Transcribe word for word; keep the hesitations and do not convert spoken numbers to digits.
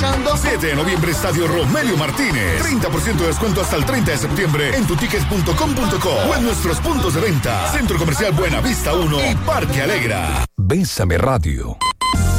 escuchando. siete de noviembre, Estadio Romelio Martínez. treinta por ciento de descuento hasta el treinta de septiembre en tutickets punto com punto co o en nuestros puntos de venta. Centro Comercial Buenavista uno y Parque Alegra. Bésame Radio.